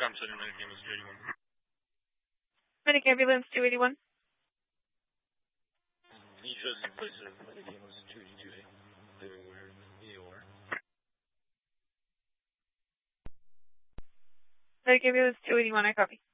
Center, Medic Ambulance 281. Medic Ambulance 281. He shows in place of Medic Ambulance 282. Living where in the EOR. Medic Ambulance 281, I copy.